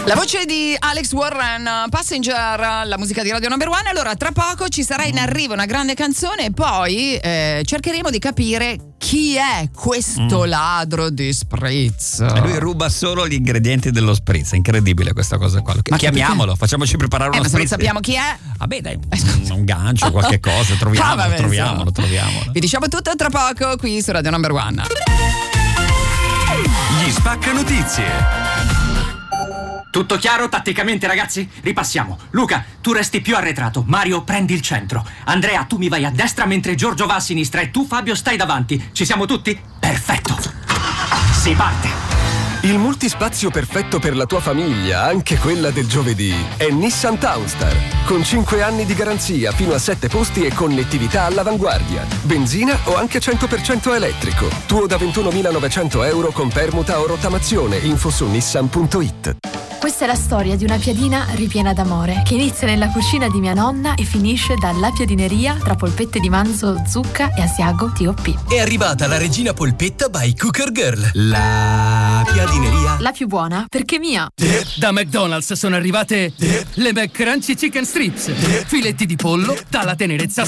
La voce di Alex Warren, Passenger, la musica di Radio Number One. Allora, tra poco ci sarà in arrivo una grande canzone e poi cercheremo di capire chi è questo ladro di spritz. E lui ruba solo gli ingredienti dello spritz. È incredibile questa cosa qua. Chiamiamolo, facciamoci preparare uno ma spritz. se non sappiamo chi è. Vabbè, dai, un gancio, qualche cosa, troviamolo. Vi diciamo tutto tra poco qui su Radio Number One. Gli spacca notizie. Tutto chiaro tatticamente, ragazzi? Ripassiamo. Luca, tu resti più arretrato. Mario, prendi il centro. Andrea, tu mi vai a destra mentre Giorgio va a sinistra e tu, Fabio, stai davanti. Ci siamo tutti? Perfetto. Si parte. Il multispazio perfetto per la tua famiglia, anche quella del giovedì, è Nissan Townstar. Con 5 anni di garanzia, fino a 7 posti e connettività all'avanguardia. Benzina o anche 100% elettrico. Tuo da 21.900 euro con permuta o rottamazione. Info su nissan.it. Questa è la storia di una piadina ripiena d'amore che inizia nella cucina di mia nonna e finisce dalla piadineria tra polpette di manzo, zucca e asiago T.O.P. È arrivata la regina polpetta by Cooker Girl. La piadineria. La più buona perché mia. Da McDonald's sono arrivate le McCrunchy Chicken Strips. Filetti di pollo dalla tenerezza